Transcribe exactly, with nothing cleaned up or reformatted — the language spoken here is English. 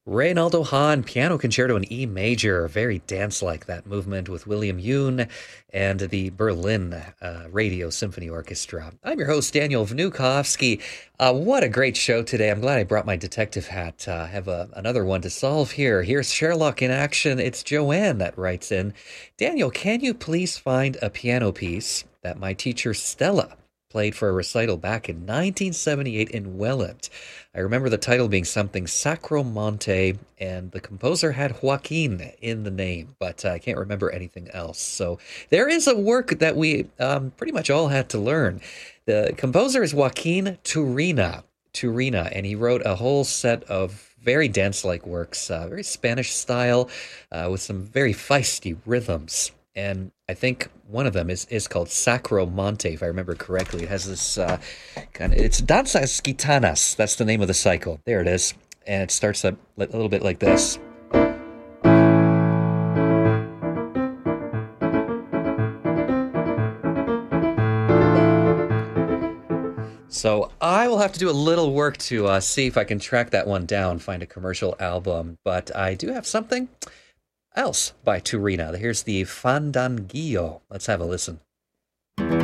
Reynaldo Hahn, Piano Concerto in E Major, very dance-like that movement with William Yoon and the Berlin uh, Radio Symphony Orchestra. I'm your host, Daniel Vnukovsky. Uh, what a great show today. I'm glad I brought my detective hat. Uh, I have a, another one to solve here. Here's Sherlock in action. It's Joanne that writes in. Daniel, can you please find a piano piece that my teacher Stella played for a recital back in nineteen seventy-eight in Welland? I remember the title being something Sacro Monte, and the composer had Joaquin in the name, but I can't remember anything else. So there is a work that we um, pretty much all had to learn. The composer is Joaquin Turina, Turina, and he wrote a whole set of very dance-like works, uh, very Spanish style, uh, with some very feisty rhythms. And I think one of them is, is called Sacro Monte, if I remember correctly. It has this uh, kind of, it's Danzas Gitanas. That's the name of the cycle. There it is. And it starts a, a little bit like this. So I will have to do a little work to uh, see if I can track that one down, find a commercial album. But I do have something else by Turina. Here's the Fandangio. Let's have a listen.